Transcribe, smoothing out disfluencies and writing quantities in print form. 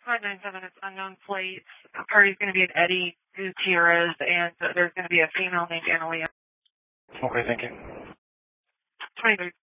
597, it's unknown plates. The party's going to be at Eddie Gutierrez, and there's going to be a female named Annalena. Okay, thank you. 23.